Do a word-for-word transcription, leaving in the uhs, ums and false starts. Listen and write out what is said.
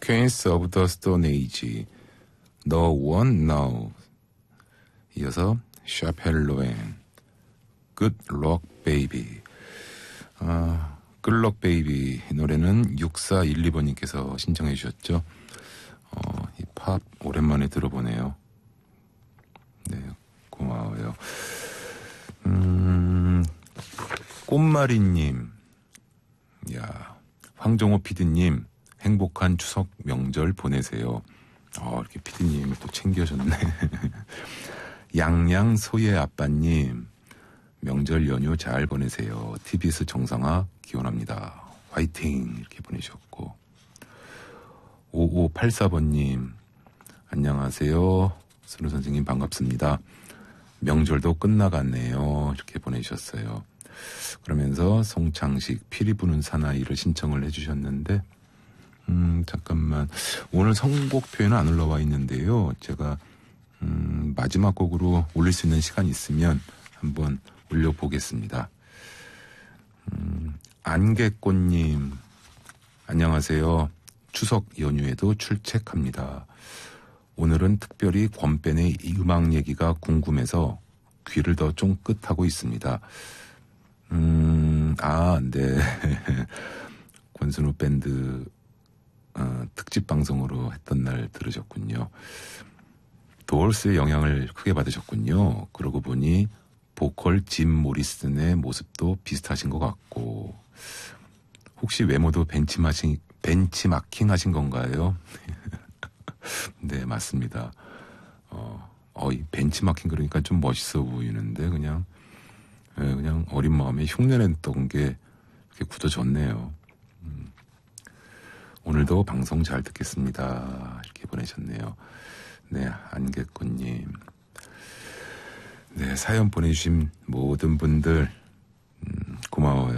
Queens of the Stone Age, No One Knows. 이어서 샤펠로엔, Good Luck Baby. 아, Good Luck Baby 이 노래는 육사일이 번님께서 신청해 주셨죠. 어, 이 팝 오랜만에 들어보네요. 네, 고마워요. 음, 꽃마리님, 야, 황정호 피디님, 행복한 추석 명절 보내세요. 어, 이렇게 피디님이 또 챙겨줬네. 양양 소예 아빠님, 명절 연휴 잘 보내세요. 티비에스 정상화 기원합니다. 화이팅! 이렇게 보내셨고. 오오팔사 번님, 안녕하세요. 선우 선생님 반갑습니다. 명절도 끝나갔네요. 이렇게 보내주셨어요. 그러면서 송창식 피리 부는 사나이를 신청을 해주셨는데, 음, 잠깐만. 오늘 선곡표에는 안 올라와 있는데요. 제가, 음, 마지막 곡으로 올릴 수 있는 시간이 있으면 한번 올려보겠습니다. 음, 안개꽃님, 안녕하세요. 추석 연휴에도 출첵합니다. 오늘은 특별히 권밴의 이 음악 얘기가 궁금해서 귀를 더 쫑긋하고 있습니다. 음, 아, 네. 권순우 밴드 어, 특집 방송으로 했던 날 들으셨군요. 도얼스의 영향을 크게 받으셨군요. 그러고 보니 보컬 짐 모리슨의 모습도 비슷하신 것 같고, 혹시 외모도 벤치마킹, 벤치마킹 하신 건가요? 네, 맞습니다. 어, 어, 이 벤치마킹 그러니까 좀 멋있어 보이는데, 그냥, 예, 그냥 어린 마음에 흉내냈던 게 이렇게 굳어졌네요. 음. 오늘도 방송 잘 듣겠습니다. 이렇게 보내셨네요. 네, 안개꽃님. 네, 사연 보내주신 모든 분들, 음, 고마워요.